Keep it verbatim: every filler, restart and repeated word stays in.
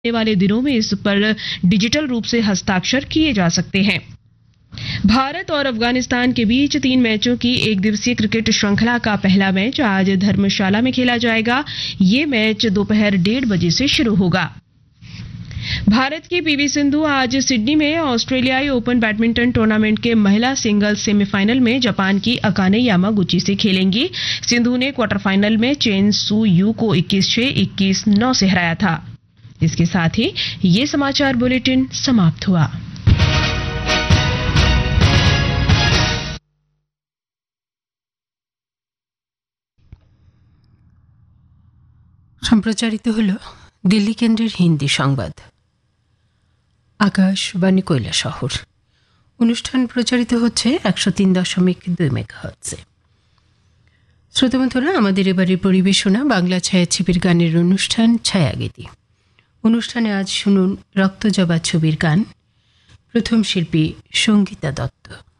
आने वाले दिनों में इस पर डिजिटल रूप से हस्ताक्षर किए जा सकते हैं। भारत और अफगानिस्तान के बीच तीन मैचों की एक दिवसीय क्रिकेट श्रृंखला का पहला मैच आज धर्मशाला में खेला जाएगा। ये मैच दोपहर डेढ़ बजे से शुरू होगा। भारत की पीवी सिंधु आज सिडनी में ऑस्ट्रेलियाई ओपन बैडमिंटन टूर्नामेंट के महिला सिंगल्स सेमीफाइनल में जापान की अकाने यामागुची से खेलेंगी। सिंधु ने क्वार्टर फाइनल में चेन सू यू को इक्कीस छह इक्कीस नौ से हराया था। इसके साथ ही ये समाचार बुलेटिन समाप्त हुआ। সম্প্রচারিত হল দিল্লি কেন্দ্রের হিন্দি সংবাদ। আকাশবাণী কৈলাসহর। অনুষ্ঠান প্রচারিত হচ্ছে একশো তিন দশমিক দুই মেগাহার্টজে। শ্রোতাবন্ধুরা, আমাদের এবারের পরিবেশনা বাংলা ছায়াছবির গানের অনুষ্ঠান ছায়াগীতি। অনুষ্ঠানে আজ শুনুন রক্তজবা ছবির গান। প্রথম শিল্পী সঙ্গীতা দত্ত।